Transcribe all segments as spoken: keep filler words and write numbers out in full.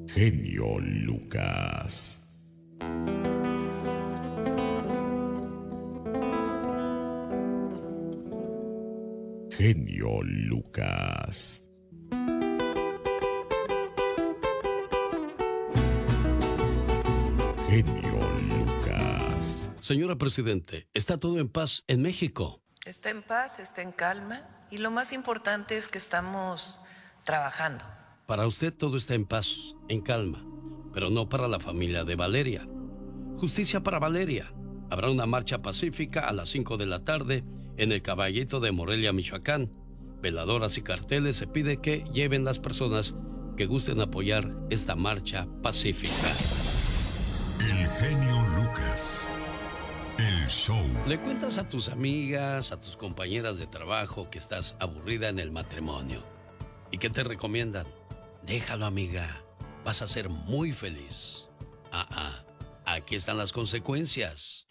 Genio Lucas. Genio Lucas. Genio Lucas. Señora Presidente, ¿está todo en paz en México? Está en paz, está en calma y lo más importante es que estamos trabajando. Para usted todo está en paz, en calma, pero no para la familia de Valeria. Justicia para Valeria. Habrá una marcha pacífica a las cinco de la tarde en el Caballito de Morelia, Michoacán. Veladoras y carteles se pide que lleven las personas que gusten apoyar esta marcha pacífica. El genio Lucas. El show. Le cuentas a tus amigas, a tus compañeras de trabajo que estás aburrida en el matrimonio. ¿Y qué te recomiendan? Déjalo, amiga. Vas a ser muy feliz. Ah, ah. Aquí están las consecuencias.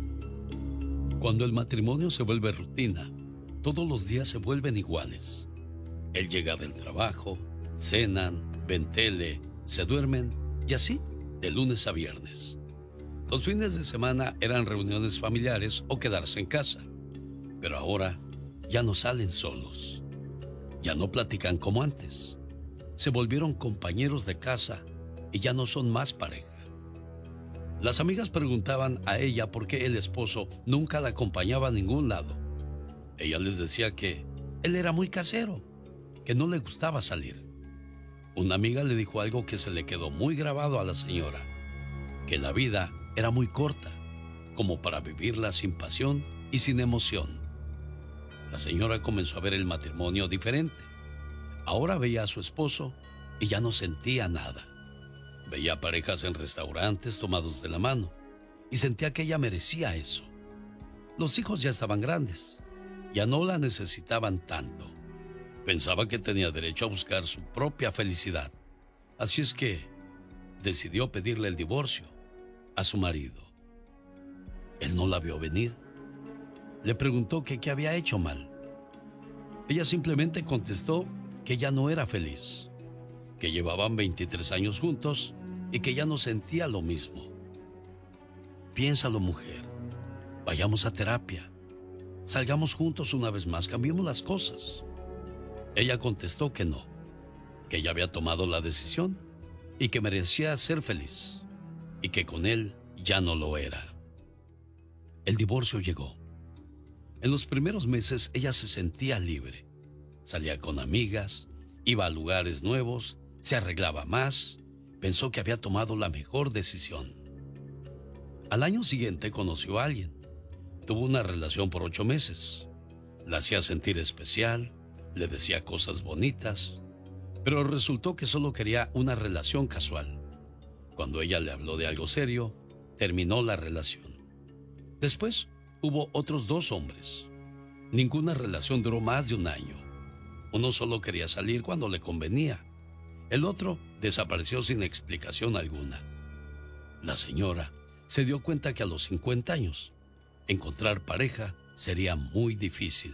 Cuando el matrimonio se vuelve rutina, todos los días se vuelven iguales. Él llega del trabajo, cenan, ven tele, se duermen y así de lunes a viernes. Los fines de semana eran reuniones familiares o quedarse en casa. Pero ahora ya no salen solos. Ya no platican como antes. Se volvieron compañeros de casa y ya no son más pareja. Las amigas preguntaban a ella por qué el esposo nunca la acompañaba a ningún lado. Ella les decía que él era muy casero, que no le gustaba salir. Una amiga le dijo algo que se le quedó muy grabado a la señora, que la vida era muy corta, como para vivirla sin pasión y sin emoción. La señora comenzó a ver el matrimonio diferente. Ahora veía a su esposo y ya no sentía nada. Veía parejas en restaurantes tomados de la mano y sentía que ella merecía eso. Los hijos ya estaban grandes, ya no la necesitaban tanto. Pensaba que tenía derecho a buscar su propia felicidad. Así es que decidió pedirle el divorcio a su marido. Él no la vio venir. Le preguntó que qué había hecho mal. Ella simplemente contestó que ya no era feliz, que llevaban veintitrés años juntos y que ya no sentía lo mismo. Piénsalo, mujer. Vayamos a terapia. Salgamos juntos una vez más, cambiemos las cosas. Ella contestó que no, que ella había tomado la decisión y que merecía ser feliz y que con él ya no lo era. El divorcio llegó. En los primeros meses ella se sentía libre. Salía con amigas, iba a lugares nuevos, se arreglaba más, pensó que había tomado la mejor decisión. Al año siguiente conoció a alguien. Tuvo una relación por ocho meses. La hacía sentir especial, le decía cosas bonitas, pero resultó que solo quería una relación casual. Cuando ella le habló de algo serio, terminó la relación. Después hubo otros dos hombres. Ninguna relación duró más de un año. Uno solo quería salir cuando le convenía. El otro desapareció sin explicación alguna. La señora se dio cuenta que a los cincuenta años encontrar pareja sería muy difícil.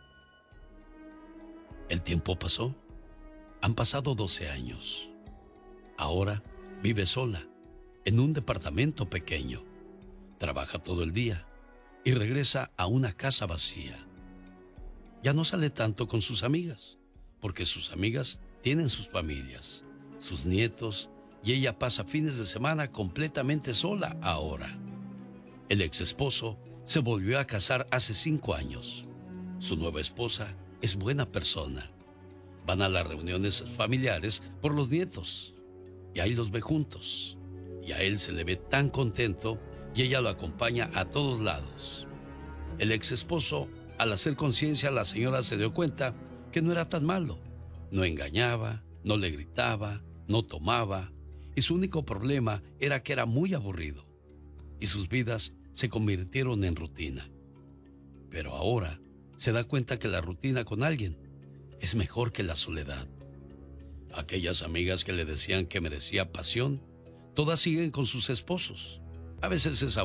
El tiempo pasó. Han pasado doce años. Ahora vive sola, en un departamento pequeño. Trabaja todo el día y regresa a una casa vacía. Ya no sale tanto con sus amigas, porque sus amigas tienen sus familias, sus nietos, y ella pasa fines de semana completamente sola ahora. El ex esposo se volvió a casar hace cinco años. Su nueva esposa es buena persona. Van a las reuniones familiares por los nietos, y ahí los ve juntos. Y a él se le ve tan contento, y ella lo acompaña a todos lados. El ex esposo, al hacer conciencia, la señora se dio cuenta que no era tan malo. No engañaba, no le gritaba, no tomaba, y su único problema era que era muy aburrido, y sus vidas se convirtieron en rutina. Pero ahora se da cuenta que la rutina con alguien es mejor que la soledad. Aquellas amigas que le decían que merecía pasión, todas siguen con sus esposos. A veces es